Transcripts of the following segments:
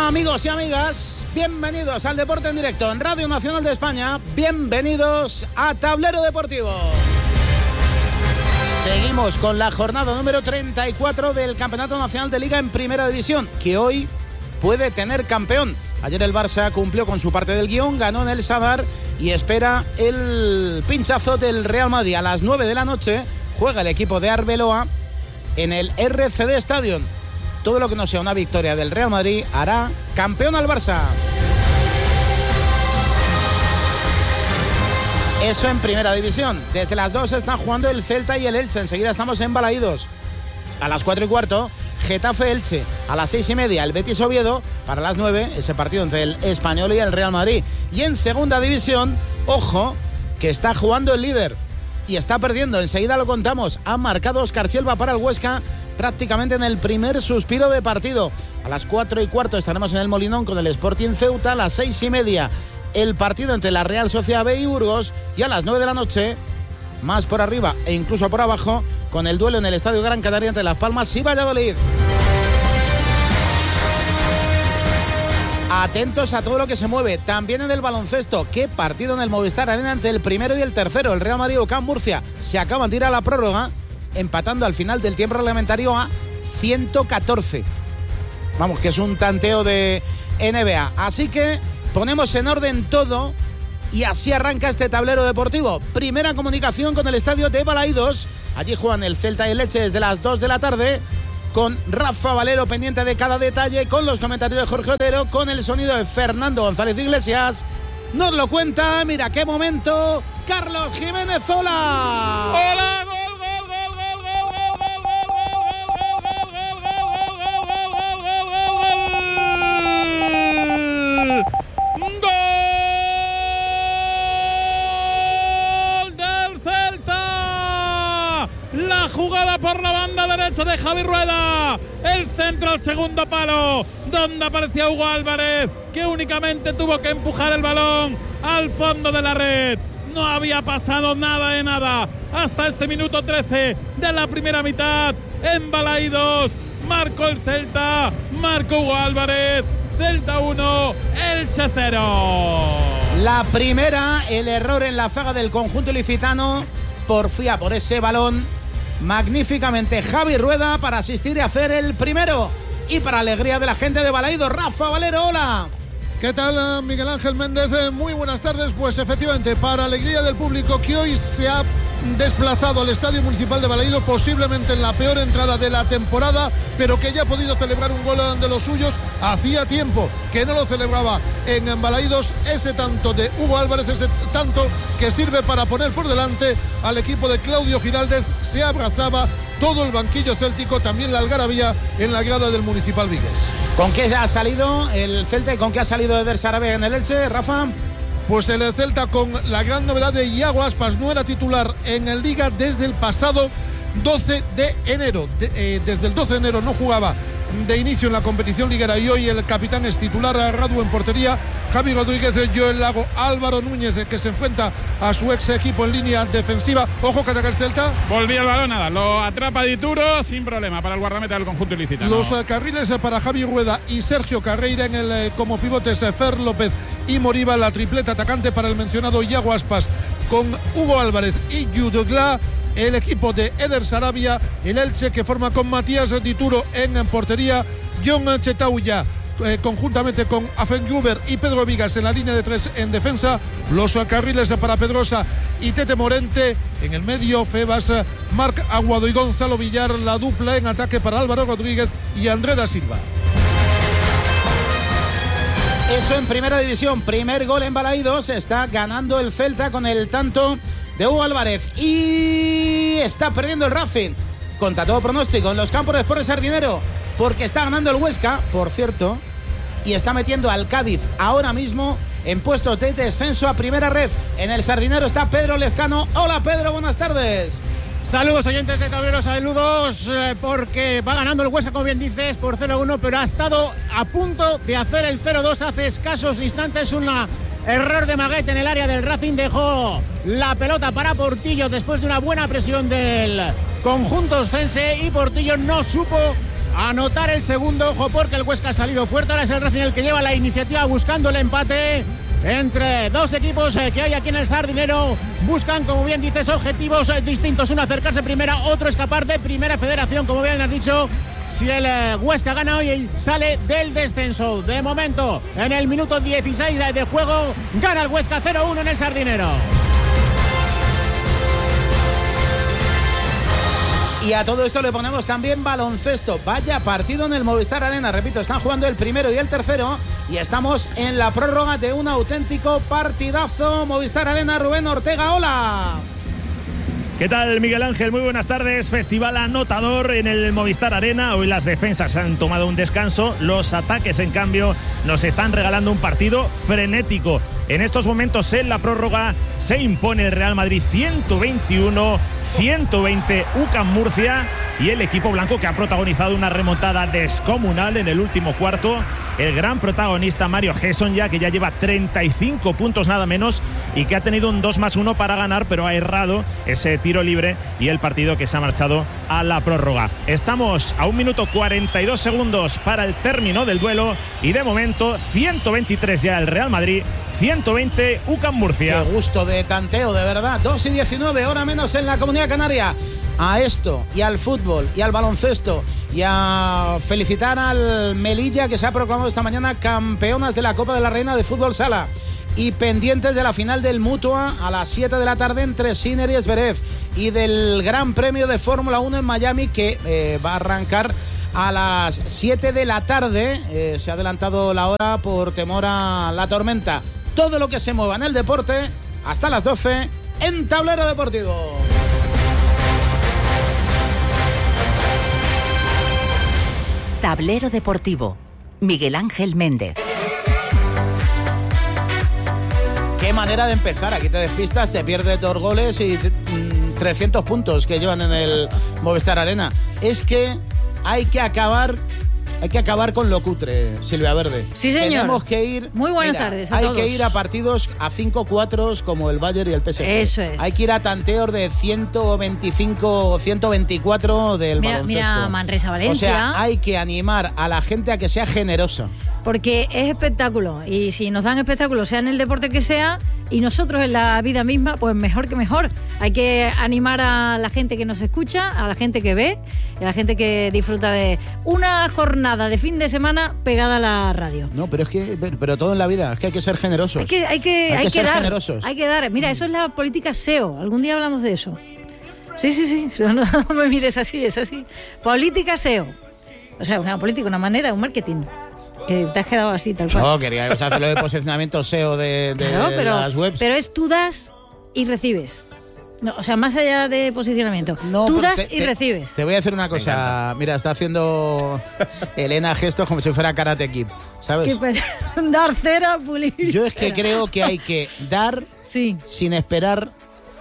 Amigos y amigas, bienvenidos al Deporte en Directo en Radio Nacional de España, bienvenidos a Tablero Deportivo. Seguimos con la jornada número 34 del Campeonato Nacional de Liga en Primera División, que hoy puede tener campeón. Ayer el Barça cumplió con su parte del guión, ganó en el Sadar y espera el pinchazo del Real Madrid. A las 9 de la noche juega el equipo de Arbeloa en el RCD Stadium. Todo lo que no sea una victoria del Real Madrid hará campeón al Barça. Eso en Primera División. Desde las 2 están jugando el Celta y el Elche. Enseguida estamos en Balaídos. A las 4:15, Getafe-Elche. A las 6:30, el Betis-Oviedo. Para las 9, ese partido entre el Español y el Real Madrid. Y en Segunda División, ojo, que está jugando el líder. Y está perdiendo, enseguida lo contamos. Ha marcado Óscar Silva para el Huesca prácticamente en el primer suspiro de partido. A las 4:15 estaremos en el Molinón con el Sporting Ceuta. A las 6:30 el partido entre la Real Sociedad B y Burgos. Y a las 9 de la noche, más por arriba e incluso por abajo, con el duelo en el Estadio Gran Canaria entre Las Palmas y Valladolid. Atentos a todo lo que se mueve. También en el baloncesto. Qué partido en el Movistar Arena entre el primero y el tercero. El Real Madrid UCAM Murcia se acaban de ir a la prórroga, empatando al final del tiempo reglamentario a 114. Vamos, que es un tanteo de NBA. Así que ponemos en orden todo y así arranca este tablero deportivo. Primera comunicación con el estadio de Balaídos. Allí juegan el Celta y el Elche desde las 2 de la tarde. Con Rafa Valero pendiente de cada detalle, con los comentarios de Jorge Otero, con el sonido de Fernando González Iglesias. Nos lo cuenta, mira qué momento, Carlos Jiménez. ¡Hola! ¡Hola! Jugada por la banda derecha de Javi Rueda, el centro al segundo palo, donde aparecía Hugo Álvarez, que únicamente tuvo que empujar el balón al fondo de la red. No había pasado nada de nada hasta este minuto 13 de la primera mitad. En Balaídos marcó el Celta, marcó Hugo Álvarez. Celta 1, Elche 0. La primera, el error en la zaga del conjunto ilicitano, porfía por ese balón magníficamente Javi Rueda para asistir y hacer el primero. Y para alegría de la gente de Balaídos, Rafa Valero, hola. ¿Qué tal, Miguel Ángel Méndez? Muy buenas tardes. Pues efectivamente, para alegría del público que hoy se ha desplazado al Estadio Municipal de Balaídos, posiblemente en la peor entrada de la temporada, pero que ya ha podido celebrar un gol de los suyos. Hacía tiempo que no lo celebraba en Balaídos. Ese tanto de Hugo Álvarez, ese tanto que sirve para poner por delante al equipo de Claudio Giraldez. Se abrazaba todo el banquillo céltico, también la algarabía en la grada del Municipal Vigués. ¿Con qué ha salido el Celta y con qué ha salido Eder Sarabia en el Elche, Rafa? Pues el Celta con la gran novedad de Iago Aspas, no era titular en el Liga desde el pasado 12 de enero. Desde el 12 de enero no jugaba de inicio en la competición liguera y hoy el capitán es titular. Radu en portería, Javi Rodríguez, Joel Lago, Álvaro Núñez, que se enfrenta a su ex equipo en línea defensiva. Ojo que ataca el Celta. Volvía el balón, nada, lo atrapa Dituro sin problema para el guardameta del conjunto ilicitano. Los carriles para Javi Rueda y Sergio Carreira, en el como pivotes Fer López y Moriba, la tripleta atacante para el mencionado Iago Aspas con Hugo Álvarez y Yudogla. El equipo de Eder Sarabia, el Elche, que forma con Matías Dituro en portería, John Chetauya conjuntamente con Afenguber y Pedro Vigas en la línea de tres en defensa. Los carriles para Pedrosa y Tete Morente. En el medio, Febas, Marc Aguado y Gonzalo Villar. La dupla en ataque para Álvaro Rodríguez y André da Silva. Eso en Primera División. Primer gol en Balaídos. Está ganando el Celta con el tanto de Hugo Álvarez. Y está perdiendo el Racing. Contra todo pronóstico en los campos de Sport Sardinero. Porque está ganando el Huesca, por cierto. Y está metiendo al Cádiz ahora mismo en puestos de descenso a Primera Ref. En el Sardinero está Pedro Lezcano. Hola Pedro, buenas tardes. Saludos oyentes de Tablero, saludos, porque va ganando el Huesca, como bien dices, por 0-1, pero ha estado a punto de hacer el 0-2 hace escasos instantes. Un error de Maguete en el área del Racing, dejó la pelota para Portillo después de una buena presión del conjunto oscense y Portillo no supo anotar el segundo. Ojo, porque el Huesca ha salido fuerte. Ahora es el Racing el que lleva la iniciativa buscando el empate entre dos equipos que hay aquí en el Sardinero. Buscan, como bien dices, objetivos distintos. Uno acercarse primera, otro escapar de Primera Federación, como bien has dicho. Si el Huesca gana hoy, sale del descenso. De momento, en el minuto 16 de juego, gana el Huesca 0-1 en el Sardinero. Y a todo esto le ponemos también baloncesto. Vaya partido en el Movistar Arena. Repito, están jugando el primero y el tercero. Y estamos en la prórroga de un auténtico partidazo. Movistar Arena, Rubén Ortega, hola. ¿Qué tal, Miguel Ángel? Muy buenas tardes. Festival anotador en el Movistar Arena. Hoy las defensas han tomado un descanso. Los ataques, en cambio, nos están regalando un partido frenético. En estos momentos, en la prórroga, se impone el Real Madrid 121-120 UCAM Murcia, y el equipo blanco, que ha protagonizado una remontada descomunal en el último cuarto. El gran protagonista Mario Hesonja, que ya lleva 35 puntos nada menos y que ha tenido un 2+1 para ganar, pero ha errado ese tiro libre y el partido que se ha marchado a la prórroga. Estamos a 1 minuto 42 segundos para el término del duelo y de momento 123 ya el Real Madrid, 120 UCAM Murcia. Qué gusto de tanteo, de verdad. 2:19, hora menos en la Comunidad Canaria. A esto, y al fútbol, y al baloncesto, y a felicitar al Melilla, que se ha proclamado esta mañana campeonas de la Copa de la Reina de Fútbol Sala, y pendientes de la final del Mutua a las 7 de la tarde entre Sinner y Zverev, y del Gran Premio de Fórmula 1 en Miami, que va a arrancar a las 7 de la tarde. Se ha adelantado la hora por temor a la tormenta. Todo lo que se mueva en el deporte hasta las 12 en Tablero Deportivo. Tablero Deportivo, Miguel Ángel Méndez. Qué manera de empezar. Aquí te despistas, te pierdes 2 goles y 300 puntos que llevan en el Movistar Arena. Es que hay que acabar con lo cutre, Silvia Verde. Sí, señor. Tenemos que ir. Muy buenas tardes a todos. Hay que ir a partidos a 5-4 como el Bayern y el PSG. Eso es. Hay que ir a tanteos de 125 o 124 del baloncesto. Mira, Manresa, Valencia. O sea, hay que animar a la gente a que sea generosa. Porque es espectáculo. Y si nos dan espectáculo, sea en el deporte que sea, y nosotros en la vida misma, pues mejor que mejor. Hay que animar a la gente que nos escucha, a la gente que ve, y a la gente que disfruta de una jornada de fin de semana pegada a la radio. No, pero es que, pero todo en la vida, es que hay que ser generosos. Hay que ser dar, generosos. Hay que dar. Mira, eso es la política SEO. Algún día hablamos de eso. Sí. No me mires así, es así. Política SEO. O sea, una política, una manera, un marketing. Que te has quedado así, tal cual. No, quería hacerlo de posicionamiento SEO de claro, las webs. Pero es tú das y recibes. No, o sea, más allá de posicionamiento. No, tú das y recibes. Te voy a decir una cosa. Mira, está haciendo Elena gestos como si fuera Karate Kid, ¿sabes? Dar cera, pulir. Yo es que creo que hay que dar sin esperar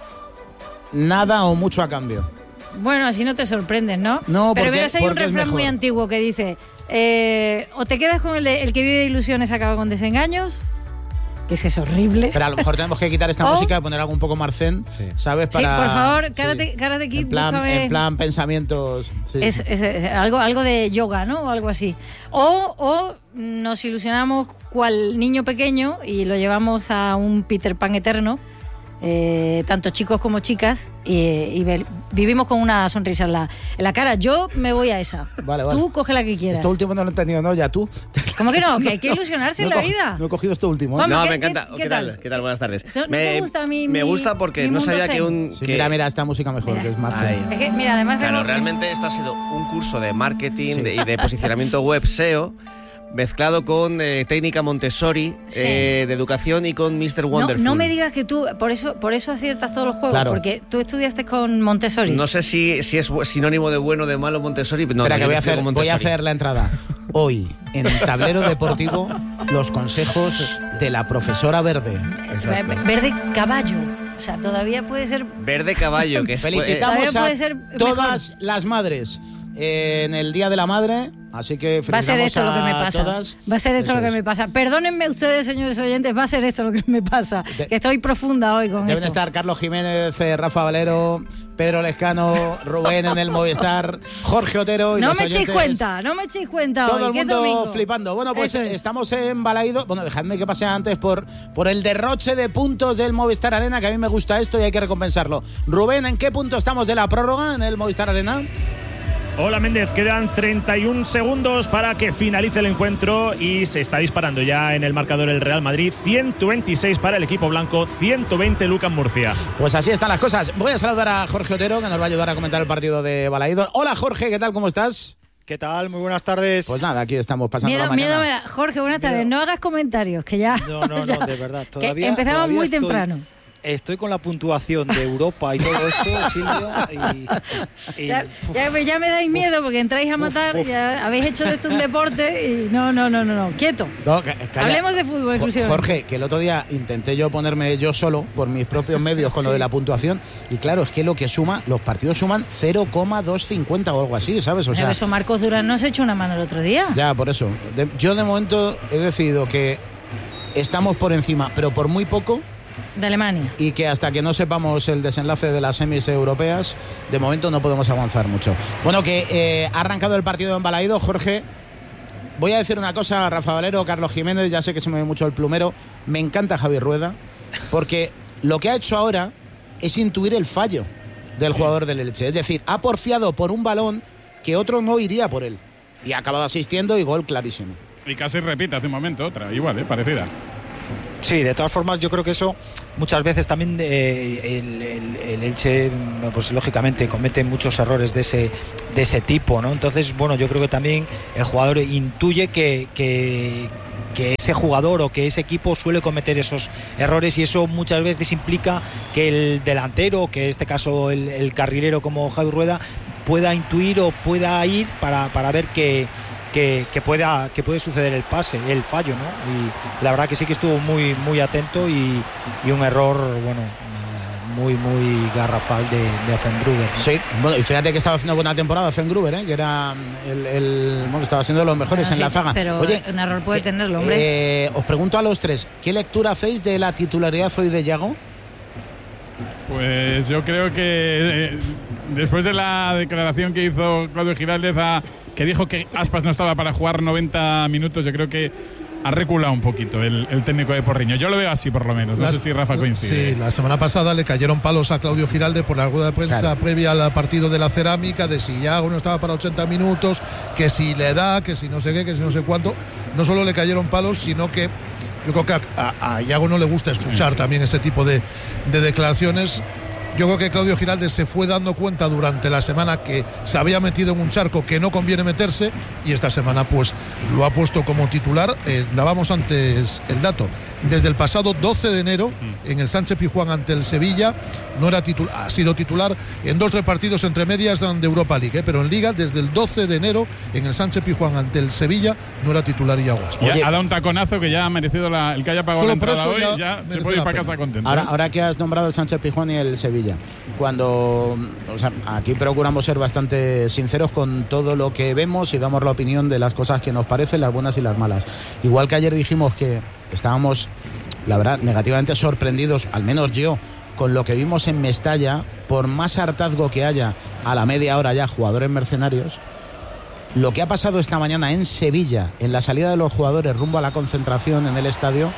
nada o mucho a cambio. Bueno, así no te sorprendes, ¿no? No, pero porque, hay un refrán muy antiguo que dice... o te quedas con el que vive de ilusiones acaba con desengaños, que ese es horrible. Pero a lo mejor tenemos que quitar esta música y poner algo un poco marcén, ¿sabes? Para, sí, por favor, Karate Kid, en plan pensamientos. Sí. Es algo de yoga, ¿no? O algo así. O nos ilusionamos cual niño pequeño y lo llevamos a un Peter Pan eterno. Tanto chicos como chicas y vivimos con una sonrisa en la cara. Yo me voy a esa. Vale. Tú coge la que quieras. Esto último no lo he entendido, ¿no? Ya tú. ¿Cómo que no? Que hay que ilusionarse en la vida. No he cogido esto último. No, me encanta. ¿Qué tal? Buenas tardes. ¿No te gusta a mí? Me gusta porque no sabía que un... Sí, mira, esta música mejor, que es más... Es que, mira, además... Claro, realmente esto ha sido un curso de marketing y de posicionamiento web SEO mezclado con técnica Montessori, de educación y con Mr. Wonderful. No me digas que tú, por eso aciertas todos los juegos, claro. Porque tú estudiaste con Montessori. No sé si es sinónimo de bueno o de malo Montessori. No, espera, que voy a hacer la entrada. Hoy, en el Tablero Deportivo, los consejos de la profesora Verde. Exacto. Verde caballo. O sea, todavía puede ser... Verde caballo. Que felicitamos a todas las madres en el Día de la Madre. Así que va a ser esto lo que me felicitamos a pasa. todas. Va a ser esto Eso lo que es. me pasa. Perdónenme ustedes, señores oyentes, va a ser esto lo que me pasa. Que estoy profunda hoy con Deben esto. estar Carlos Jiménez, Rafa Valero, Pedro Lescano, Rubén en el Movistar, Jorge Otero y No los me echéis oyentes. cuenta, no me echéis cuenta Todo hoy, el que es mundo domingo. flipando. Bueno, pues Eso es. estamos en Balaído. Bueno, dejadme que pase antes por el derroche de puntos del Movistar Arena, que a mí me gusta esto y hay que recompensarlo. Rubén, ¿en qué punto estamos de la prórroga en el Movistar Arena? Hola Méndez, quedan 31 segundos para que finalice el encuentro y se está disparando ya en el marcador el Real Madrid. 126 para el equipo blanco, 120 Lucas Murcia. Pues así están las cosas. Voy a saludar a Jorge Otero, que nos va a ayudar a comentar el partido de Balaído. Hola Jorge, ¿qué tal? ¿Cómo estás? ¿Qué tal? Muy buenas tardes. Pues nada, aquí estamos pasando la Miedo mañana. me da. Jorge, buenas tardes. No hagas comentarios, que ya. No, ya- de verdad. que Todavía empezamos muy estoy- temprano. Estoy con la puntuación de Europa y todo eso, Silvia. Ya me dais miedo porque entráis a matar. Ya habéis hecho de esto un deporte y no. Quieto. No, calla. Hablemos de fútbol exclusivamente. Jorge, que el otro día intenté yo ponerme yo solo por mis propios medios con lo de la puntuación y claro, es que lo que suma, los partidos suman 0,250 o algo así, ¿sabes? O sea, Pero eso Marcos Durán no se echó una mano el otro día. ya, por eso. Yo de momento he decidido que estamos por encima, pero por muy poco, De Alemania. y que hasta que no sepamos el desenlace de las semis europeas, de momento no podemos avanzar mucho. Bueno, que ha arrancado el partido en Balaído, Jorge. Voy a decir una cosa, Rafa Valero, Carlos Jiménez, ya sé que se me ve mucho el plumero. Me encanta Javier Rueda, porque lo que ha hecho ahora es intuir el fallo del jugador del Elche. Es decir, ha porfiado por un balón que otro no iría por él. Y ha acabado asistiendo y gol clarísimo. Y casi repite hace un momento otra, igual, parecida. Sí, de todas formas yo creo que eso muchas veces también el Elche pues lógicamente comete muchos errores de ese tipo, ¿no? Entonces, bueno, yo creo que también el jugador intuye que ese jugador o que ese equipo suele cometer esos errores y eso muchas veces implica que el delantero, que en este caso el carrilero como Javi Rueda, pueda intuir o pueda ir para ver que puede suceder el fallo, ¿no? Y la verdad que sí que estuvo muy atento y un error, bueno, muy garrafal de Offenbruder, ¿no? Sí, bueno, y fíjate que estaba haciendo buena temporada Offenbruder, que era bueno, estaba siendo de los mejores Bueno, en la sí, zaga. pero Oye, un error puede tenerlo, hombre. os pregunto a los tres, ¿qué lectura hacéis de la titularidad hoy de Yago? Pues yo creo que después de la declaración que hizo Claudio Giraldez, que dijo que Aspas no estaba para jugar 90 minutos, yo creo que ha reculado un poquito el técnico de Porriño. Yo lo veo así por lo menos. No sé si Rafa coincide. Sí, la semana pasada le cayeron palos a Claudio Giraldez por la rueda de prensa previa al partido de la Cerámica, de si Yago no estaba para 80 minutos, que si le da, que si no sé qué, que si no sé cuánto. No solo le cayeron palos, sino que yo creo que a Yago no le gusta escuchar también ese tipo de declaraciones. Yo creo que Claudio Giraldez se fue dando cuenta durante la semana que se había metido en un charco que no conviene meterse y esta semana pues lo ha puesto como titular. Dábamos antes el dato. Desde el pasado 12 de enero en el Sánchez Pizjuán ante el Sevilla no era titular, ha sido titular en 2 partidos entre medias de Europa League, pero en Liga desde el 12 de enero en el Sánchez Pizjuán ante el Sevilla no era titular Yago Aspas. Ya ha dado un taconazo que ya ha merecido el que haya pagado la Solo por entrada eso hoy, ya ya se merece puede ir la para pena. casa contento. Ahora que has nombrado el Sánchez Pizjuán y el Sevilla, cuando, o sea, aquí procuramos ser bastante sinceros con todo lo que vemos y damos la opinión de las cosas que nos parecen, las buenas y las malas. Igual que ayer dijimos que estábamos, la verdad, negativamente sorprendidos, al menos yo, con lo que vimos en Mestalla, por más hartazgo que haya a la media hora ya jugadores mercenarios, lo que ha pasado esta mañana en Sevilla, en la salida de los jugadores rumbo a la concentración en el estadio,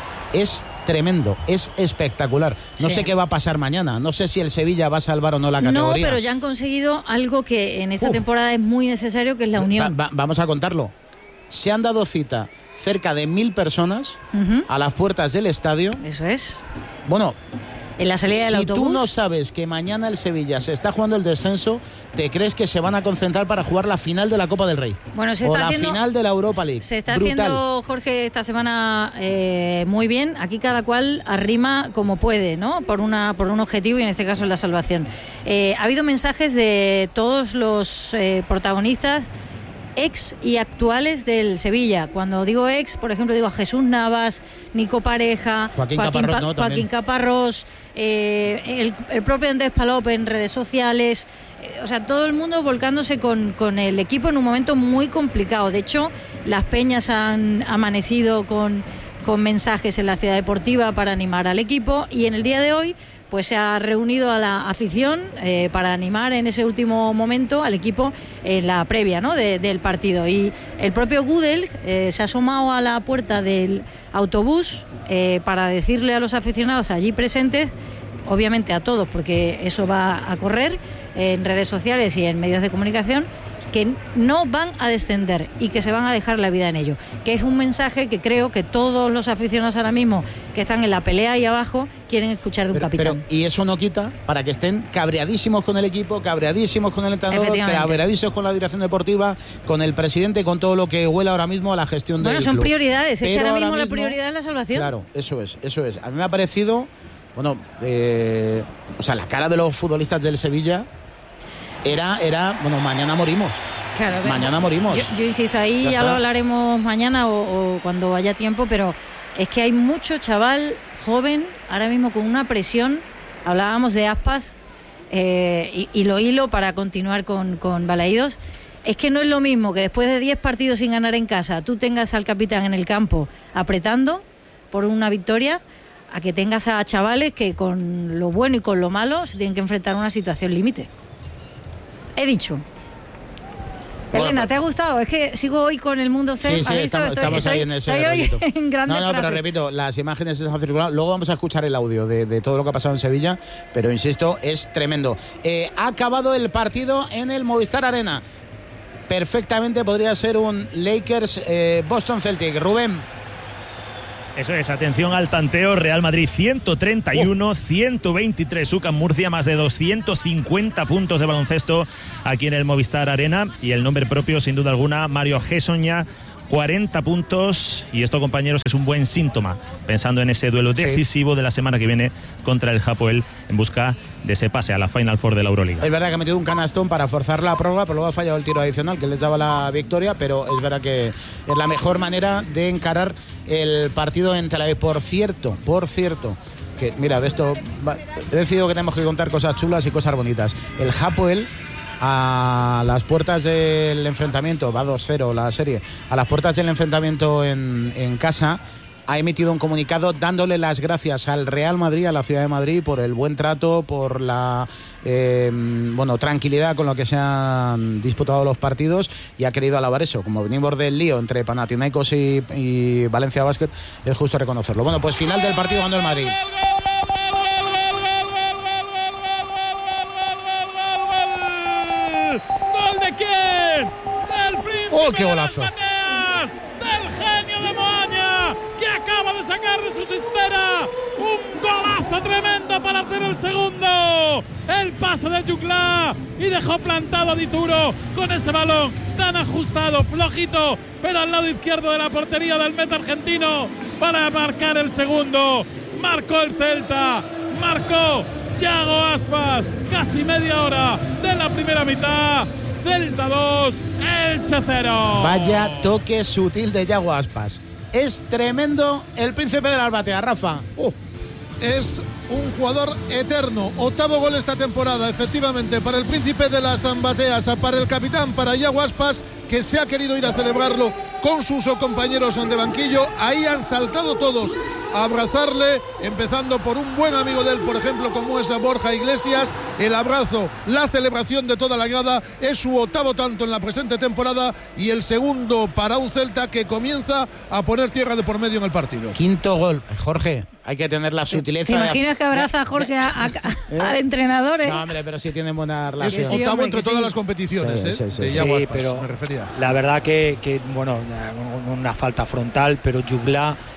es tremendo, es espectacular. No sé qué va a pasar mañana, no sé si el Sevilla va a salvar o no la categoría. No, pero ya han conseguido algo que en esta temporada es muy necesario, que es la unión. Vamos a contarlo. Se han dado cita cerca de 1000 personas a las puertas del estadio. Eso es. Bueno, en la salida del autobús. Si tú no sabes que mañana el Sevilla se está jugando el descenso, ¿te crees que se van a concentrar para jugar la final de la Copa del Rey? Bueno, se o está la haciendo, final de la Europa League. Se está Brutal. haciendo, Jorge, esta semana muy bien. Aquí cada cual arrima como puede, ¿no? Por un objetivo y en este caso la salvación. Ha habido mensajes de todos los protagonistas ex y actuales del Sevilla. Cuando digo ex, por ejemplo, digo a Jesús Navas, Nico Pareja, Joaquín Caparrós, el propio Andrés Palop en redes sociales, o sea, todo el mundo volcándose con el equipo en un momento muy complicado. De hecho, las peñas han amanecido con mensajes en la ciudad deportiva para animar al equipo, y en el día de hoy pues se ha reunido a la afición para animar en ese último momento al equipo en la previa, ¿no?, del partido. Y el propio Gudel se ha asomado a la puerta del autobús para decirle a los aficionados allí presentes, obviamente a todos, porque eso va a correr en redes sociales y en medios de comunicación, que no van a descender y que se van a dejar la vida en ello, que es un mensaje que creo que todos los aficionados ahora mismo que están en la pelea ahí abajo quieren escuchar de un capitán. Y eso no quita para que estén cabreadísimos con el equipo, cabreadísimos con el entrenador, cabreadísimos con la dirección deportiva, con el presidente, con todo lo que huela ahora mismo a la gestión del club. Bueno, son prioridades, es que ahora mismo la prioridad es la salvación. Claro, eso es. A mí me ha parecido, bueno, o sea, la cara de los futbolistas del Sevilla era bueno, mañana morimos. Claro, mañana morimos. Yo insisto, ahí ya lo hablaremos mañana o cuando haya tiempo, pero es que hay mucho chaval joven ahora mismo con una presión. Hablábamos de Aspas y lo hilo para continuar con Balaídos. Es que no es lo mismo que después de 10 partidos sin ganar en casa tú tengas al capitán en el campo apretando por una victoria, a que tengas a chavales que con lo bueno y con lo malo se tienen que enfrentar a una situación límite. He dicho. Bueno, Elena, ¿te ha gustado? Es que sigo hoy con el mundo Zen. Sí, estamos ahí en ese rollito. No, pero repito, las imágenes están circulando. Luego vamos a escuchar el audio de todo lo que ha pasado en Sevilla, pero insisto, es tremendo. Ha acabado el partido en el Movistar Arena. Perfectamente podría ser un Lakers Boston Celtic. Rubén. Eso es, atención al tanteo. Real Madrid 131, 123 UCAM Murcia, más de 250 puntos de baloncesto aquí en el Movistar Arena, y el nombre propio sin duda alguna, Mario Hezonja, 40 puntos, y esto, compañeros, es un buen síntoma pensando en ese duelo decisivo de la semana que viene contra el Hapoel en busca de ese pase a la Final Four de la Euroliga. Es verdad que ha metido un canastón para forzar la prórroga, pero luego ha fallado el tiro adicional que les daba la victoria, pero es verdad que es la mejor manera de encarar el partido en Tel Aviv. Por cierto, que mira, de esto he decidido que tenemos que contar cosas chulas y cosas bonitas. El Hapoel, a las puertas del enfrentamiento, va 2-0 la serie, a las puertas del enfrentamiento en casa, ha emitido un comunicado dándole las gracias al Real Madrid, a la ciudad de Madrid, por el buen trato, por la tranquilidad con la que se han disputado los partidos, y ha querido alabar eso. Como venimos del lío entre Panathinaikos y Valencia Basket, es justo reconocerlo. Bueno, pues final del partido ganó el Madrid. ¿Gol de quién? ¡Del príncipe! ¡Oh, qué golazo! ¡Del genio de Moaña, que acaba de sacar de su cistera un golazo tremendo para hacer el segundo! El pase de Jugla, y dejó plantado a Dituro con ese balón tan ajustado, flojito, pero al lado izquierdo de la portería del meta argentino para marcar el segundo. Marcó el Celta, marcó Yago Aspas, casi media hora de la primera mitad. Celta 2, Elche 0. Vaya toque sutil de Yago Aspas. Es tremendo el príncipe de la Albatea, Rafa. Es un jugador eterno. 8º gol esta temporada, efectivamente, para el príncipe de las Bateas, para el capitán, para Yago Aspas, que se ha querido ir a celebrarlo con sus compañeros de banquillo. Ahí han saltado todos a abrazarle, empezando por un buen amigo de él, por ejemplo, como es Borja Iglesias. El abrazo, la celebración de toda la grada. Es su 8º tanto en la presente temporada, y el segundo para un Celta que comienza a poner tierra de por medio en el partido. 5º gol, Jorge. Hay que tener la sutileza. ¿Te imaginas que abraza a Jorge al entrenador? No, hombre, pero sí tienen buena relación. Es 8º entre todas las competiciones, de Yago Aspas, pero me refería. La verdad que bueno, una falta frontal, pero Jugla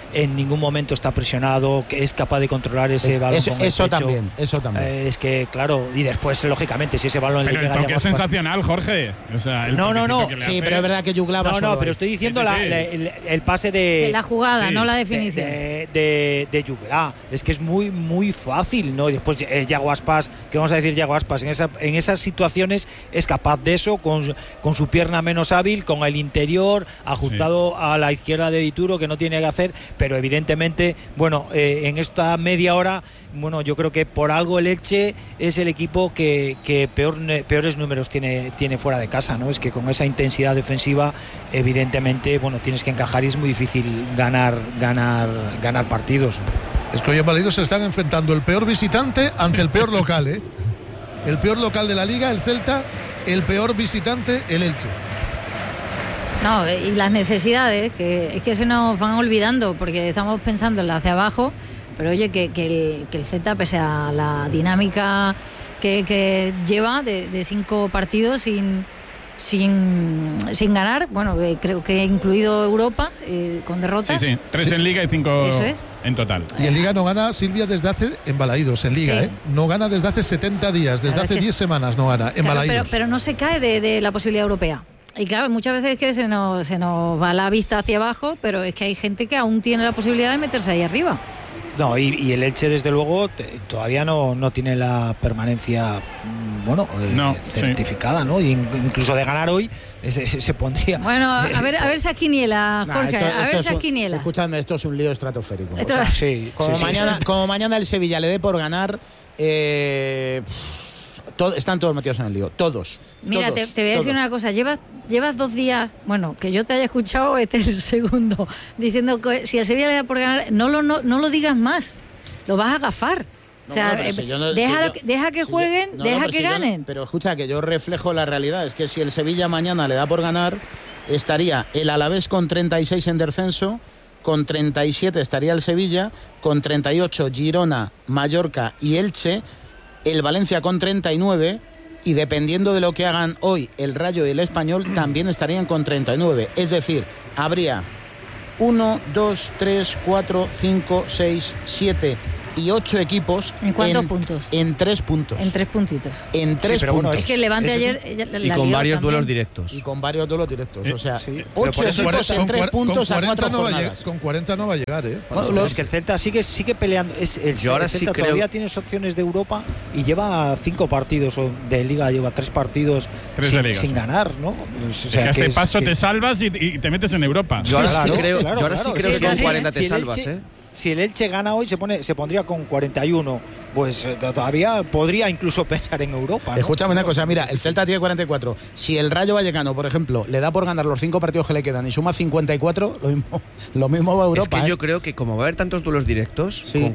en ningún momento está presionado, que es capaz de controlar ese balón. Eso también. Es que, claro, y después, lógicamente, si ese balón pero le llega el toque es sensacional, Jorge. O sea, no. Sí, pero es verdad que Juglava pero estoy diciendo el pase de... Sí, la jugada, no la definición. De Juglà. Es que es muy, muy fácil, ¿no? Y después Yago Aspas, ¿qué vamos a decir Yago Aspas? En esas situaciones es capaz de eso, con su pierna menos hábil, con el interior ajustado a la izquierda de Dituro, que no tiene que hacer, pero evidentemente, bueno, en esta media hora, bueno, yo creo que por algo el Elche es el equipo que peores números tiene fuera de casa, ¿no? Es que con esa intensidad defensiva, evidentemente, bueno, tienes que encajar y es muy difícil ganar partidos. Es que hoy en Balaidos se están enfrentando el peor visitante ante el peor local, ¿eh? El peor local de la Liga, el Celta, el peor visitante, el Elche. No, y las necesidades, que es que se nos van olvidando, porque estamos pensando en la hacia abajo, pero oye, que el Celta, pese a la dinámica que lleva de 5 partidos sin ganar, bueno, creo que incluido Europa, con derrotas. Sí, 3 en Liga y 5 Eso es. en total. Y en Liga no gana Silvia desde hace, en Balaidos, en Liga, Sí. no gana desde hace 70 días, desde hace 10 semanas no gana, en Balaidos. Pero no se cae de la posibilidad europea. Y claro, muchas veces es que se nos va la vista hacia abajo, pero es que hay gente que aún tiene la posibilidad de meterse ahí arriba. No, y el Elche, desde luego, todavía no tiene la permanencia, certificada, ¿no? Y incluso de ganar hoy se pondría. Bueno, a ver esa quiniela, Jorge, a ver esa quiniela. Escúchame, esto es un lío estratosférico. Sí, como mañana el Sevilla le dé por ganar, están todos metidos en el lío, todos. Mira, todos, te voy a decir una cosa, llevas 2 días, bueno, que yo te haya escuchado, este es el segundo, diciendo que si el Sevilla le da por ganar, no lo digas más, lo vas a agafar. O sea, deja que jueguen, deja que ganen. Pero escucha, que yo reflejo la realidad, es que si el Sevilla mañana le da por ganar, estaría el Alavés con 36 en descenso, con 37 estaría el Sevilla, con 38 Girona, Mallorca y Elche, el Valencia con 39, y dependiendo de lo que hagan hoy el Rayo y el Español también estarían con 39. Es decir, habría 1, 2, 3, 4, 5, 6, 7 y 8 equipos. ¿En cuántos puntos? En 3 puntos. En 3 puntitos. En 3 puntos. Bueno, es que el Levante ayer y con varios duelos directos. Y con varios duelos directos. O sea, 8 equipos en 3 puntos a 4 jornadas. Con 40 no va a llegar, ¿eh? Bueno, es que el Celta sigue peleando. El Celta todavía tiene opciones de Europa y lleva 5 partidos, o de Liga lleva 3 partidos sin ganar, ¿no? O sea, es que a este paso te salvas y te metes en Europa. Yo ahora sí creo que con 40 te salvas, ¿eh? Si el Elche gana hoy, se pondría con 41. Pues todavía podría incluso pensar en Europa, ¿no? Escúchame una cosa, mira, el Celta tiene 44. Si el Rayo Vallecano, por ejemplo, le da por ganar los 5 partidos que le quedan y suma 54, lo mismo va a Europa. Es que yo creo que como va a haber tantos duelos directos, con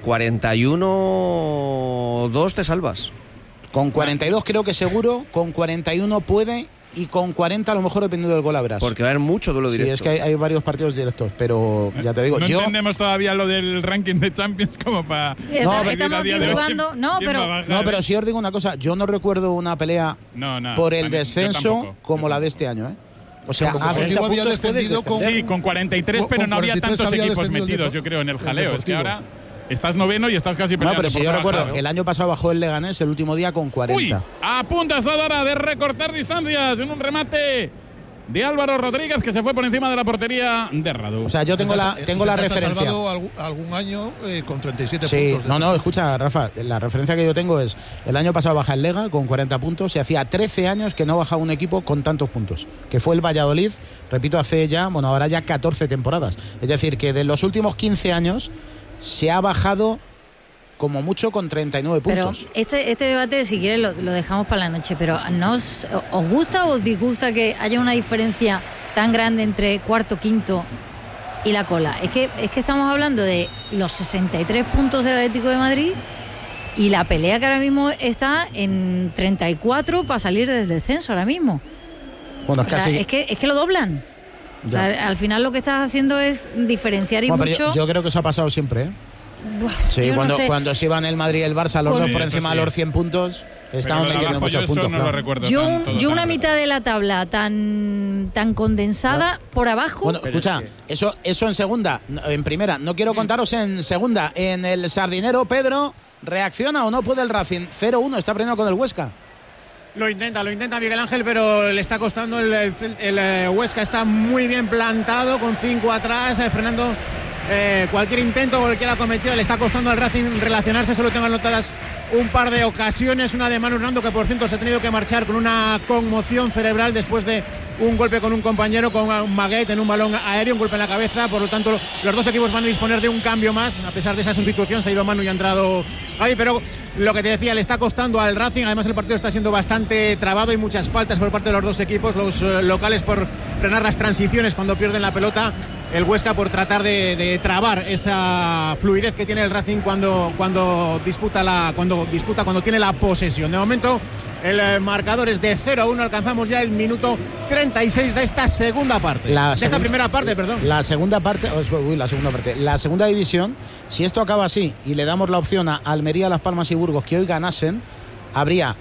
41-2 te salvas. Con 42 creo que seguro, con 41 puede, y con 40 a lo mejor dependiendo del gol habrás. Porque va a haber mucho duelo directo. Sí, es que hay varios partidos directos, pero ya te digo, no entendemos todavía lo del ranking de Champions como para... Estamos divulgando, pero si os digo una cosa, yo no recuerdo una pelea por el descenso como la de este año, ¿eh? O sea, había descendido con 43, pero no había tantos equipos metidos, yo creo, en el jaleo. Es que ahora estás noveno y estás casi peleando. No, pero si yo recuerdo, el año pasado bajó el Leganés el último día con 40. Uy, a punto está ahora de recortar distancias en un remate de Álvaro Rodríguez, que se fue por encima de la portería de Radu. O sea, yo tengo la referencia. Ha salvado algún año con 37 puntos. No, escucha, Rafa, la referencia que yo tengo es el año pasado baja el Lega con 40 puntos y hacía 13 años que no bajaba un equipo con tantos puntos, que fue el Valladolid, repito, ahora ya 14 temporadas. Es decir, que de los últimos 15 años se ha bajado como mucho con 39 puntos. Pero este debate, si quieres, lo dejamos para la noche, pero ¿os gusta o os disgusta que haya una diferencia tan grande entre cuarto, quinto y la cola? Es que estamos hablando de los 63 puntos del Atlético de Madrid y la pelea que ahora mismo está en 34 para salir del descenso ahora mismo. Bueno, es que lo doblan. Al final lo que estás haciendo es diferenciar y mucho. Yo creo que eso ha pasado siempre, ¿eh? Sí, yo cuando se iban el Madrid y el Barça, los dos por encima de los 100 puntos, estaban metiendo muchos puntos. No lo recuerdo yo una mitad de la tabla tan condensada por abajo. Bueno, escucha, eso en segunda, en primera. No quiero contaros en segunda. En el Sardinero, Pedro, ¿reacciona o no puede el Racing? 0-1, está perdiendo con el Huesca. Lo intenta Miguel Ángel, pero le está costando. El Huesca está muy bien plantado, con 5 atrás, frenando cualquier intento, cualquier acometido. Le está costando al Racing relacionarse. Solo tengo anotadas un par de ocasiones. Una de Manu Hernando, que por cierto se ha tenido que marchar con una conmoción cerebral después de un golpe con un compañero, con un Maguet en un balón aéreo, un golpe en la cabeza. Por lo tanto, los dos equipos van a disponer de un cambio más. A pesar de esa sustitución, se ha ido Manu y ha entrado Javi, pero lo que te decía, le está costando al Racing. Además, el partido está siendo bastante trabado y muchas faltas por parte de los dos equipos. Los locales por frenar las transiciones cuando pierden la pelota, el Huesca por tratar de trabar esa fluidez que tiene el Racing cuando tiene la posesión. De momento, el marcador es de 0-1. Alcanzamos ya el minuto 36 de esta segunda parte. Esta primera parte, perdón. La segunda parte. La segunda división, si esto acaba así y le damos la opción a Almería, Las Palmas y Burgos que hoy ganasen, habría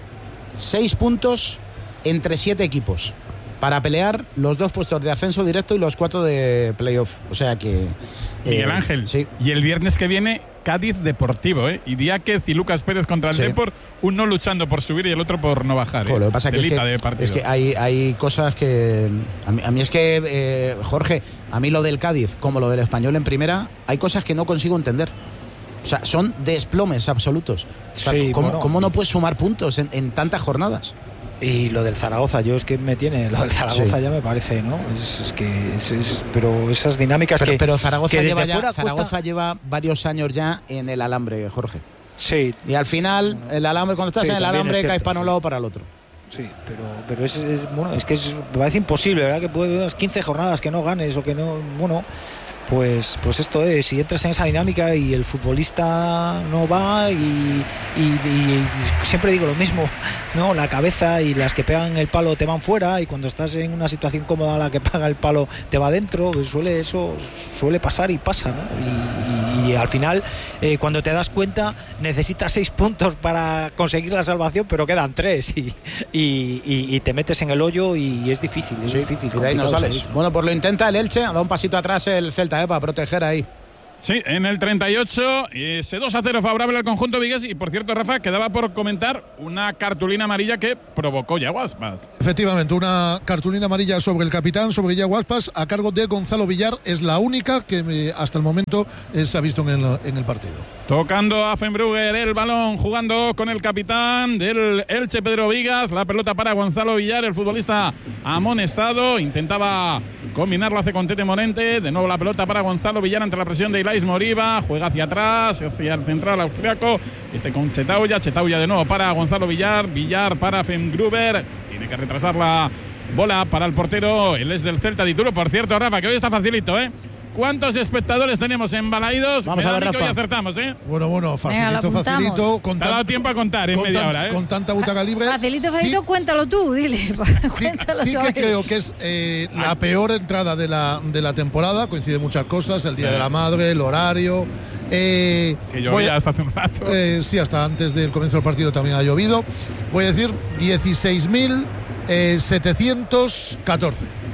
6 puntos entre 7 equipos para pelear los 2 puestos de ascenso directo y los 4 de playoff. O sea que... Miguel Ángel, sí. Y el viernes que viene, Cádiz Deportivo, y Diáquez y Lucas Pérez contra el Depor, uno luchando por subir y el otro por no bajar. Lo que pasa es que hay cosas que... A mí es que, Jorge, a mí lo del Cádiz como lo del Español en primera, hay cosas que no consigo entender. O sea, son desplomes absolutos. O sea, Sí, ¿cómo no puedes sumar puntos en tantas jornadas? Y lo del Zaragoza, lo del Zaragoza ya me parece, ¿no? Pero esas dinámicas pero Zaragoza, que Zaragoza lleva varios años ya en el alambre, Jorge. Sí. Y al final, el alambre, cuando estás en el alambre, caes para un lado o para el otro. Sí, pero me parece imposible, ¿verdad? Que puedes 15 jornadas que no ganes o que no, pues esto es, si entras en esa dinámica y el futbolista no va y siempre digo lo mismo, ¿no? La cabeza y las que pegan el palo te van fuera, y cuando estás en una situación cómoda la que paga el palo te va dentro, pues suele pasar y pasa, ¿no? Y al final, cuando te das cuenta, necesitas 6 puntos para conseguir la salvación, pero quedan 3 y te metes en el hoyo y es difícil, difícil. Y de ahí no sales. Bueno, pues lo intenta el Elche, ha dado un pasito atrás el Celta, para proteger ahí. Sí, en el 38, ese 2-0 favorable al conjunto vigués. Y por cierto, Rafa, quedaba por comentar una cartulina amarilla que provocó Yago Aspas. Efectivamente, una cartulina amarilla sobre el capitán, sobre Yago Aspas, a cargo de Gonzalo Villar. Es la única que hasta el momento se ha visto en el partido. Tocando a Fenbrugger el balón, jugando con el capitán del Elche, Pedro Vigas. La pelota para Gonzalo Villar, el futbolista amonestado. Intentaba combinarlo, hace con Tete Morente. De nuevo la pelota para Gonzalo Villar ante la presión de Ilais Moriba. Juega hacia atrás, hacia el central austriaco. Con Chetauya de nuevo para Gonzalo Villar. Villar para Fenbrugger. Tiene que retrasar la bola para el portero. Él es del Celta de Turo. Por cierto, Rafa, que hoy está facilito, ¿Cuántos espectadores tenemos en Balaídos? Vamos a ver, Rafa. Hoy acertamos, Bueno, facilito. Te ha dado tiempo a contar en media hora, Con tanta butaca libre. Facilito, cuéntalo tú, dile. Sí que creo que es la peor entrada de la temporada. Coinciden muchas cosas, el Día de la Madre, el horario. Que llovía hasta hace un rato. Sí, hasta antes del comienzo del partido también ha llovido. Voy a decir 16.714.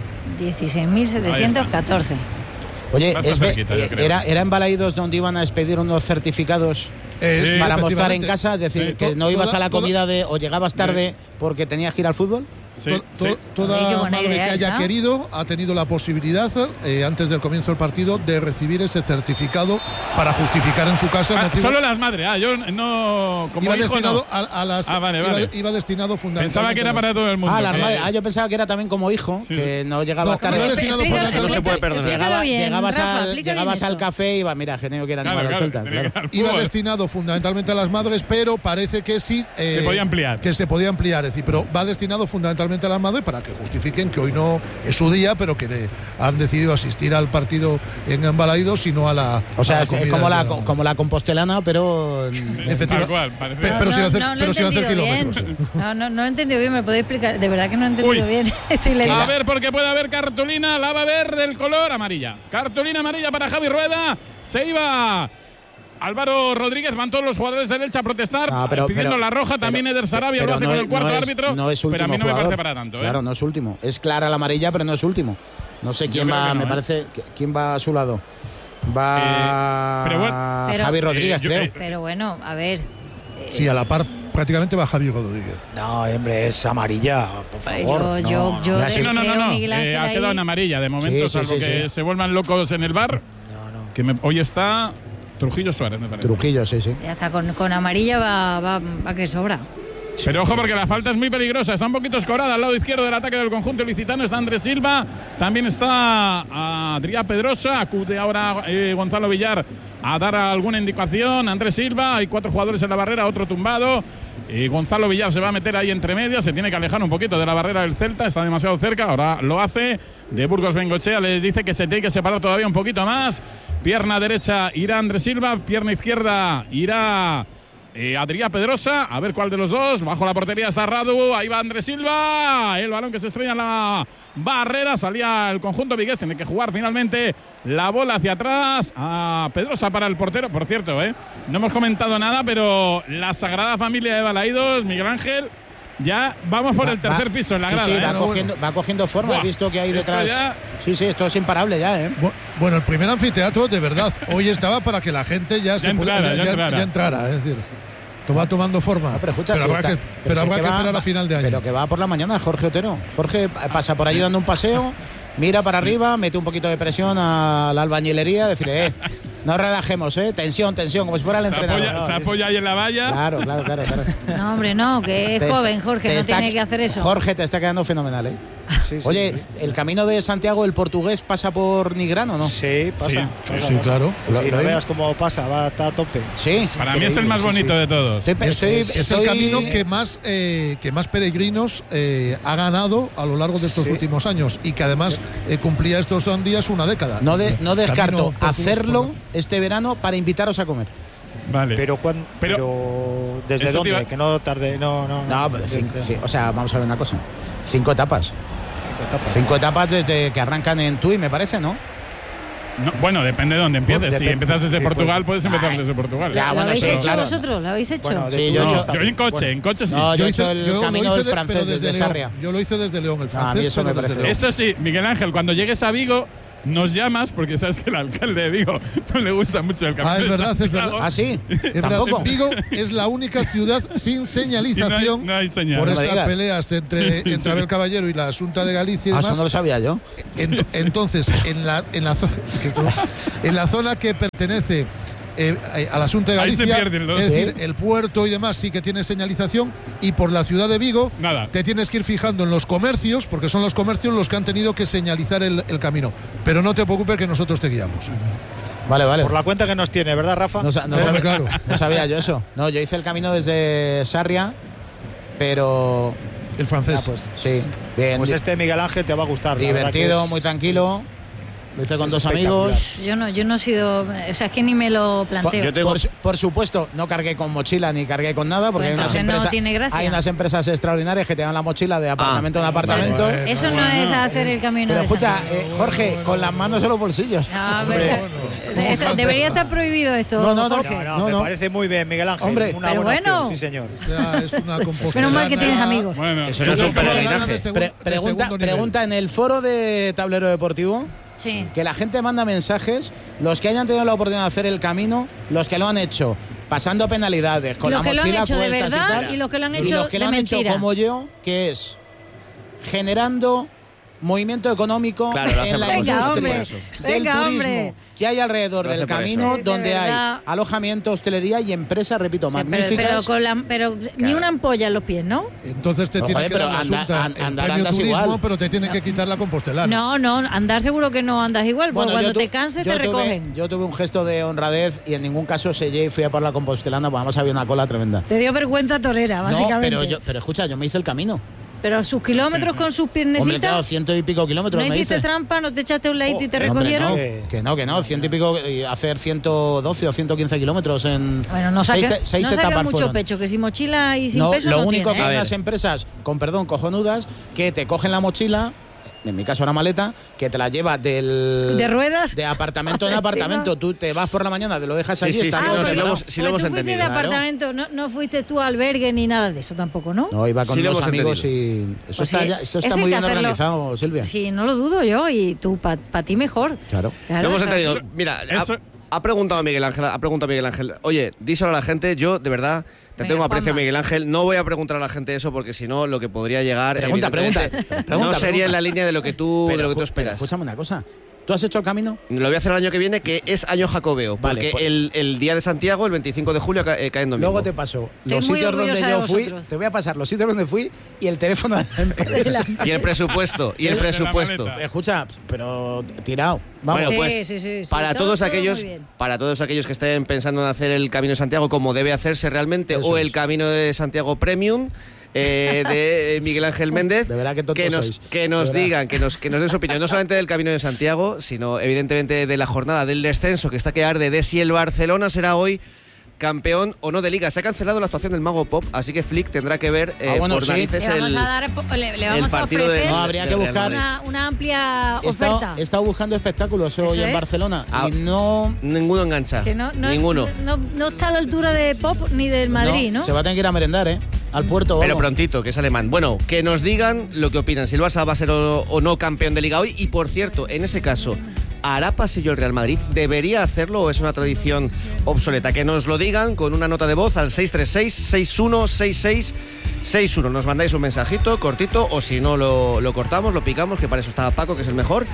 16.714. Oye, era en Balaídos donde iban a expedir unos certificados para mostrar en casa, es decir, que no ibas a la comida o llegabas tarde porque tenías que ir al fútbol. Toda madre que haya querido ha tenido la posibilidad antes del comienzo del partido de recibir ese certificado para justificar en su casa. Solo las madres, yo no. Como iba hijo, destinado no. a las. Vale. Iba destinado fundamentalmente. Pensaba que era para todo el mundo. Las madres. Yo pensaba que era también como hijo, que no llegabas tarde. Iba destinado no se puede perdonar. Llegabas al café y iba, mira, que tengo que ir a animar al Celta. Iba destinado fundamentalmente a las madres, pero parece que sí. Se podía ampliar. Que se podía ampliar, es decir, pero va destinado fundamentalmente a las madres para que justifiquen que hoy no es su día, pero que han decidido asistir al partido en Balaídos, sino a la. O sea, es como la compostelana, pero. Efectivamente. Pero sin hacer kilómetros. No he entendido bien, ¿me podéis explicar? De verdad que no he entendido bien. Estoy leyendo. A ver, porque puede haber cartulina, la va a ver del color amarilla. Cartulina amarilla para Javi Rueda. Se iba Álvaro Rodríguez, van todos los jugadores del Elche a protestar, pidiendo la roja. También Eder Sarabia lo hace con el cuarto árbitro. No es último, pero a mí no jugador. me parece para tanto. Claro, no es último. Es clara la amarilla, pero no es último. No sé quién va, me parece. ¿Quién va a su lado? Va Javi Rodríguez, creo. Pero bueno, a ver. Sí, a la par prácticamente va Javi Rodríguez. No, hombre, es amarilla, por favor. No, ha quedado en amarilla de momento, salvo que se vuelvan locos en el bar. Hoy está Trujillo Suárez, me parece. Trujillo, sí. Ya está, con amarilla va que sobra. Pero ojo, porque la falta es muy peligrosa. Está un poquito escorada al lado izquierdo del ataque del conjunto ilicitano. Está Andrés Silva. También está Adrián Pedrosa. Acude ahora Gonzalo Villar a dar alguna indicación. Andrés Silva. Hay 4 jugadores en la barrera, otro tumbado. Gonzalo Villar se va a meter ahí entre medias. Se tiene que alejar un poquito de la barrera del Celta. Está demasiado cerca. Ahora lo hace. De Burgos Bengochea les dice que se tiene que separar todavía un poquito más. Pierna derecha irá Andrés Silva. Pierna izquierda irá Adrián Pedrosa, a ver cuál de los dos. Bajo la portería está Radu, ahí va Andrés Silva. El balón que se estrella en la barrera. Salía el conjunto vigués, tiene que jugar finalmente la bola hacia atrás. A Pedrosa para el portero. Por cierto, no hemos comentado nada, pero la Sagrada Familia de Balaídos, Miguel Ángel, ya vamos por el tercer piso en la grada. Sí, va cogiendo forma. He visto que hay detrás. Sí, esto es imparable ya. Bueno, el primer anfiteatro, de verdad, hoy estaba para que la gente ya entrara. Es decir, va tomando forma. No, pero escucha, habrá que esperar a final de año. Pero que va por la mañana Jorge Otero. Jorge pasa por allí dando un paseo, mira para arriba, mete un poquito de presión a la albañilería, decirle, no relajemos, tensión, como si fuera el entrenador. Se apoya ahí en la valla. Claro. No, hombre, no, que es joven, Jorge, no tiene que hacer eso. Jorge, te está quedando fenomenal, Sí, Oye, ¿el camino de Santiago, el portugués, pasa por Nigrano, no? Sí, pasa. Sí, claro. Lo veas cómo pasa, está a tope. Sí. Para mí es el más bonito de todos. Es el camino que más peregrinos ha ganado a lo largo de estos últimos años y que además cumplía estos días una década. No descarto hacerlo este verano para invitaros a comer. Vale. Pero ¿desde dónde? Que no tarde, no. O sea, vamos a ver una cosa. 5 etapas. 5 etapas desde que arrancan en Tui, me parece, ¿no? No, bueno, depende de dónde empieces. Si empiezas desde Portugal, puedes empezar desde Portugal. ¿Lo habéis hecho vosotros? ¿Lo habéis hecho? Bueno, sí, yo en coche sí. No, yo he hecho el camino del francés desde Sarria. Yo lo hice desde León, el francés. Eso me parece. Eso sí, Miguel Ángel, cuando llegues a Vigo, nos llamas, porque sabes que el alcalde de Vigo no le gusta mucho el camino. Es verdad. ¿Ah, sí? ¿Tampoco? Vigo es la única ciudad sin señalización. No hay señal. Por esas peleas entre Abel Caballero y la Xunta de Galicia y demás. Eso no lo sabía yo. Entonces, en la zona que pertenece a la Xunta de Galicia, es decir, el puerto y demás sí que tiene señalización, y por la ciudad de Vigo te tienes que ir fijando en los comercios, porque son los comercios los que han tenido que señalizar el camino. Pero no te preocupes, que nosotros te guiamos. Vale. Por la cuenta que nos tiene, ¿verdad, Rafa? No sabía yo eso. No, yo hice el camino desde Sarria, pero el francés. Pues sí, bien. Pues Miguel Ángel te va a gustar. Divertido, muy tranquilo. Lo hice con 2 amigos. Yo no he sido. O sea, es que ni me lo planteo. Por supuesto, no cargué con mochila ni cargué con nada, porque hay unas empresas extraordinarias que te dan la mochila de apartamento en apartamento. Eso no es hacer el camino. Pero escucha, Jorge, con las manos en los bolsillos. Debería estar prohibido esto. No, me parece muy bien, Miguel Ángel. Hombre, una buena opción, sí, señor. Es una compostura. Menos mal que tienes amigos. Bueno, eso no es un peregrinaje. Pregunta en el foro de Tablero Deportivo. Sí. Que la gente manda mensajes, los que hayan tenido la oportunidad de hacer el camino, los que lo han hecho pasando penalidades, con la mochila puesta y tal, de verdad y los que lo han hecho de mentira, como yo, que es generando movimiento económico en la industria del turismo que hay alrededor del camino, donde hay alojamiento, hostelería y empresas, repito, magníficas. Pero ni una ampolla en los pies, ¿no? Entonces te tiene que dar la Xunta el premio turismo, igual. Pero te tienen que quitar la Compostelana. No, andar seguro que no andas igual, porque cuando te canses te recogen. Yo tuve un gesto de honradez y en ningún caso sellé y fui a por la Compostelana, porque además había una cola tremenda. Te dio vergüenza torera, básicamente. No, pero escucha, yo me hice el camino. Pero sus kilómetros con sus piernecitas. Hombre, claro, 100 y pico kilómetros. ¿No hiciste trampa? ¿No te echaste un ladito y te recogieron? Que no, 100 y pico, hacer 112 o 115 kilómetros en. Bueno, no saques mucho fueron. Pecho, que sin mochila y sin peso. Lo no único tiene, que hay unas empresas, cojonudas, que te cogen la mochila, en mi caso una maleta, que te la lleva ¿De ruedas? de apartamento en apartamento. Sí, ¿no? Tú te vas por la mañana, te lo dejas Sí, allí. sí, está sí, todo no, preparado. sí lo hemos Tú fuiste entendido. de apartamento, no fuiste tú a albergue ni nada de eso tampoco, ¿no? No, iba con Sí lo los hemos amigos entendido. y eso Pues está, sí, eso eso está hay muy que bien hacerlo. organizado, Silvia. Sí, no lo dudo yo, y tú, para ti mejor. Claro. Lo hemos o sea, entendido. Mira, Eso- ha preguntado Miguel Ángel, oye, díselo a la gente, yo de verdad te Venga, tengo aprecio, Juanma. Miguel Ángel, no voy a preguntar a la gente eso porque si no lo que podría llegar Pregunta, evidentemente, no sería en la línea de lo que tú Pero esperas. escúchame una cosa. ¿Tú has hecho el camino? Lo voy a hacer el año que viene, que es año jacobeo, Vale, porque pues- el día de Santiago, el 25 de julio, cae en domingo. Luego te paso Estoy los muy sitios donde orgullosa de yo fui. vosotros. Te voy a pasar los sitios donde fui y el teléfono de la empresa. Y el presupuesto, De la maleta. Escucha, pero tirado. Vamos. Bueno, Sí, pues sí, para todo todos muy bien. para todos aquellos que estén pensando en hacer el Camino de Santiago como debe hacerse realmente, Eso o es. el Camino de Santiago Premium de Miguel Ángel Méndez, De verdad que tontos sois. que nos De verdad. digan, que nos den su opinión, no solamente del Camino de Santiago, sino evidentemente de la jornada del descenso que está que arde de si el Barcelona será hoy campeón o no de Liga. Se ha cancelado la actuación del Mago Pop, así que Flick tendrá que ver bueno, por sí. narices Le vamos el, a dar, le vamos a partido ofrecer de, No, habría que del Real buscar- Madrid. una amplia He oferta. estado buscando espectáculos hoy Eso en es. Barcelona Ah, y no. Ninguno engancha. Que no Ninguno. no está a la altura de Pop ni del Madrid, ¿no? Se va a tener que ir a merendar, al puerto. Pero vamos. prontito, que es alemán. Bueno, que nos digan lo que opinan, si el Barça va a ser o no campeón de Liga hoy. Y por cierto, en ese caso, ¿hará pasillo el Real Madrid? ¿Debería hacerlo o es una tradición obsoleta? Que nos lo digan con una nota de voz al 636-616661. Nos mandáis un mensajito cortito o si no lo cortamos, lo picamos, que para eso está Paco, que es el mejor.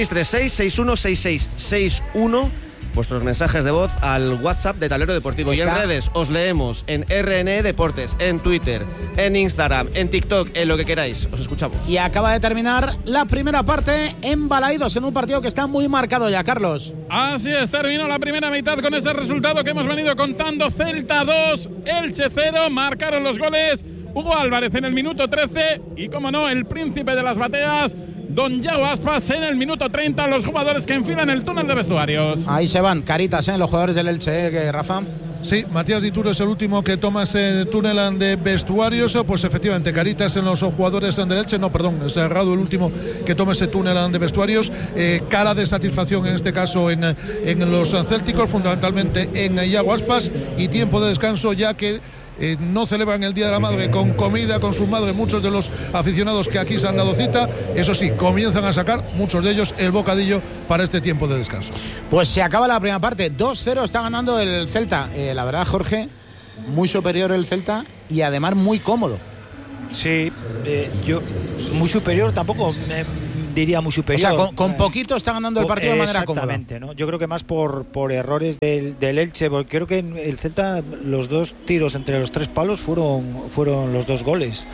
636-616661. Vuestros mensajes de voz al WhatsApp de Tablero Deportivo. Y en Está. redes os leemos en RNE Deportes, en Twitter, en Instagram, en TikTok, en lo que queráis. Os escuchamos. Y acaba de terminar la primera parte en Balaídos, en un partido que está muy marcado ya, Carlos. Así es, terminó la primera mitad con ese resultado que hemos venido contando. Celta 2, Elche 0, marcaron los goles Hugo Álvarez en el minuto 13 y, como no, el príncipe de las bateas, don Yago Aspas, en el minuto 30, los jugadores que enfilan el túnel de vestuarios. Ahí se van, caritas, los jugadores del Elche, Rafa. Sí, Matías Dituro es el último que toma ese túnel de vestuarios. Pues efectivamente, caritas en los jugadores del Elche. No, perdón, es Radu el último que toma ese túnel de vestuarios. Cara de satisfacción en este caso en los célticos, fundamentalmente en Yago Aspas. Y tiempo de descanso ya que no celebran el Día de la Madre con comida con su madre muchos de los aficionados que aquí se han dado cita. Eso sí, comienzan a sacar muchos de ellos el bocadillo para este tiempo de descanso. Pues se acaba la primera parte, 2-0 está ganando el Celta. La verdad, Jorge, muy superior el Celta y además muy cómodo. Sí, yo muy superior tampoco diría muy superior. O sea, con poquito está ganando el partido de manera cómoda. Exactamente, ¿no? Yo creo que más por errores del Elche, porque creo que en el Celta los dos tiros entre los tres palos fueron los dos goles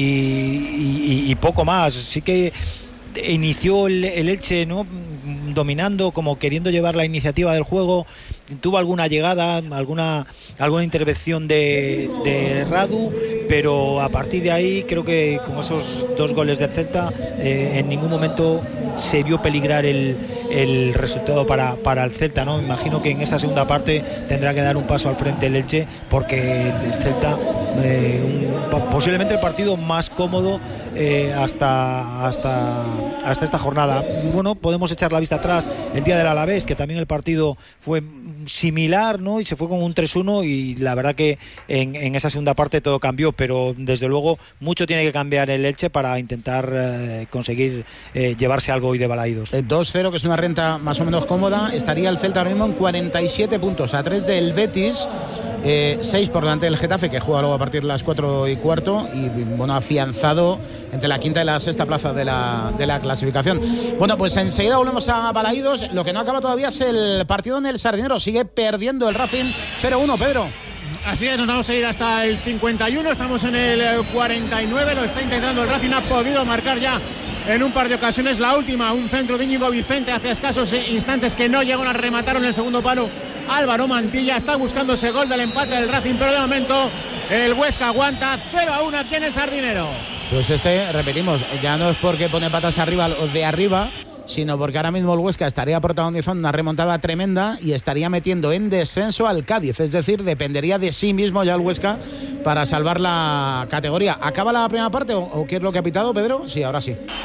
y poco más. Sí que inició el Elche, ¿no?, dominando, como queriendo llevar la iniciativa del juego. Tuvo alguna llegada, alguna intervención de Radu, pero a partir de ahí creo que con esos dos goles del Celta en ningún momento se vio peligrar el resultado para el Celta, ¿no? Me imagino que en esa segunda parte tendrá que dar un paso al frente el Elche, porque el Celta posiblemente el partido más cómodo hasta esta jornada. Y bueno, podemos echar la vista atrás el día del Alavés, que también el partido fue similar, ¿no?, y se fue con un 3-1, y la verdad que en esa segunda parte todo cambió, pero desde luego mucho tiene que cambiar el Elche para intentar conseguir llevarse algo hoy de Balaídos. 2-0, que es una renta más o menos cómoda. Estaría el Celta ahora mismo en 47 puntos, a 3 del Betis, 6 por delante del Getafe, que juega luego a partir de las 4:15, y bueno, afianzado entre la quinta y la sexta plaza de la clasificación. Bueno, pues enseguida volvemos a Balaídos. Lo que no acaba todavía es el partido en el Sardinero. Sigue perdiendo el Racing 0-1, Pedro. Así es, nos vamos a ir hasta el 51, estamos en el 49, lo está intentando el Racing, ha podido marcar ya en un par de ocasiones. La última, un centro de Íñigo Vicente hace escasos instantes que no llegan a rematar en el segundo palo. Álvaro Mantilla está buscando ese gol del empate del Racing, pero de momento el Huesca aguanta 0-1 aquí en el Sardinero. Pues repetimos, ya no es porque pone patas arriba los de arriba, sino porque ahora mismo el Huesca estaría protagonizando una remontada tremenda y estaría metiendo en descenso al Cádiz. Es decir, dependería de sí mismo ya el Huesca para salvar la categoría. ¿Acaba la primera parte o qué es lo que ha pitado, Pedro? Sí, ahora sí.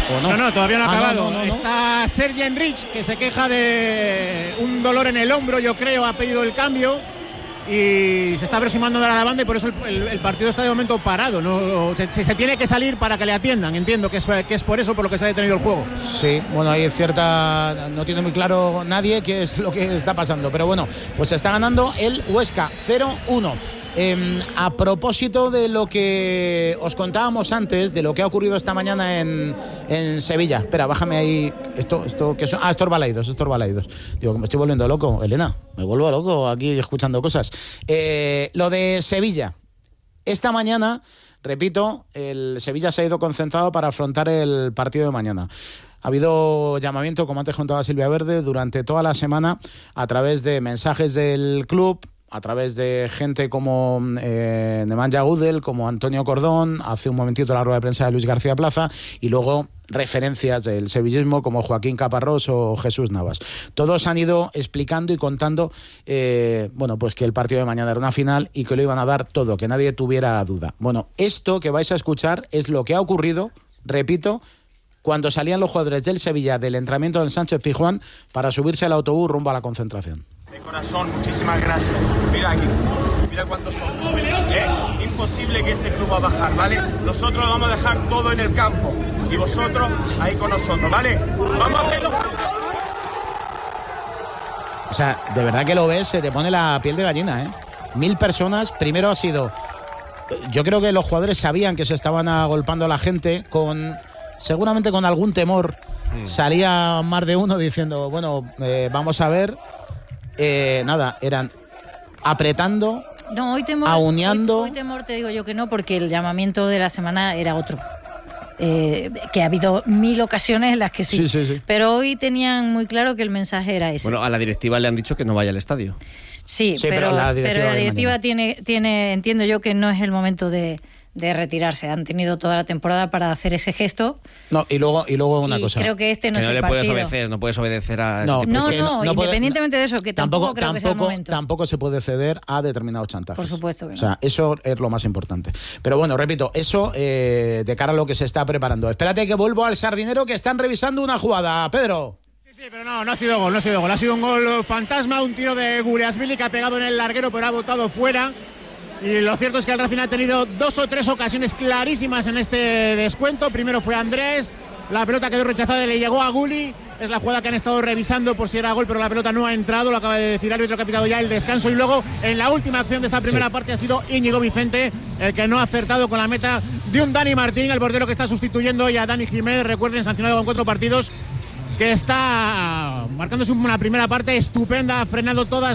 ¿O no? No, todavía no ha acabado. No. Está Sergi Enrich, que se queja de un dolor en el hombro, yo creo, ha pedido el cambio y se está aproximando de la banda y por eso el partido está de momento parado. ¿No? Se tiene que salir para que le atiendan. Entiendo que es por eso por lo que se ha detenido el juego. Sí, bueno, hay cierta... No tiene muy claro nadie qué es lo que está pasando, pero bueno, pues está ganando el Huesca 0-1. A propósito de lo que os contábamos antes, de lo que ha ocurrido esta mañana en Sevilla. Espera, bájame ahí. Esto que son. Estos Balaidos. Digo, que me estoy volviendo loco, Elena. Me vuelvo loco aquí escuchando cosas. Lo de Sevilla. Esta mañana, repito, el Sevilla se ha ido concentrado para afrontar el partido de mañana. Ha habido llamamiento, como antes contaba Silvia Verde, durante toda la semana a través de mensajes del club, a través de gente como Nemanja Gudel, como Antonio Cordón, hace un momentito la rueda de prensa de Luis García Plaza, y luego referencias del sevillismo como Joaquín Caparrós o Jesús Navas. Todos han ido explicando y contando pues que el partido de mañana era una final y que lo iban a dar todo, que nadie tuviera duda. Bueno, esto que vais a escuchar es lo que ha ocurrido, repito, cuando salían los jugadores del Sevilla del entrenamiento del Sánchez Pizjuán para subirse al autobús rumbo a la concentración. De corazón, muchísimas gracias. Mira aquí, mira cuántos son. Imposible que este club va a bajar, ¿vale? Nosotros vamos a dejar todo en el campo y vosotros ahí con nosotros, ¿vale? Vamos a hacerlo. O sea, de verdad que lo ves, se te pone la piel de gallina, ¿eh? 1000 personas, primero ha sido... Yo creo que los jugadores sabían que se estaban agolpando a la gente seguramente con algún temor. Salía más de uno diciendo, vamos a ver... eran apretando, no, hoy temor, auneando. Hoy temor te digo yo que no, porque el llamamiento de la semana era otro. Que ha habido 1000 ocasiones en las que sí. Pero hoy tenían muy claro que el mensaje era ese. Bueno, a la directiva le han dicho que no vaya al estadio. Sí, pero la directiva tiene, entiendo yo que no es el momento de retirarse. Han tenido toda la temporada para hacer ese gesto. No, y luego una cosa. Creo que este no es el partido. No puedes obedecer a no, independientemente de eso, que tampoco creo que sea el momento. Tampoco se puede ceder a determinados chantajes. Por supuesto que no. O sea, eso es lo más importante. Pero bueno, repito, eso de cara a lo que se está preparando. Espérate que vuelvo al Sardinero, que están revisando una jugada. Pedro. Sí, pero no ha sido gol. Ha sido un gol fantasma, un tiro de Guliasvili que ha pegado en el larguero, pero ha botado fuera. Y lo cierto es que el Racing ha tenido 2 o 3 ocasiones clarísimas en este descuento. Primero fue Andrés, la pelota quedó rechazada y le llegó a Guli. Es la jugada que han estado revisando por si era gol, pero la pelota no ha entrado. Lo acaba de decir el árbitro, que ha pitado ya el descanso. Y luego, en la última acción de esta primera parte, ha sido Íñigo Vicente el que no ha acertado con la meta de un Dani Martín, el portero que está sustituyendo hoy a Dani Jiménez. Recuerden, sancionado con 4 partidos, que está marcándose una primera parte estupenda, ha frenado todas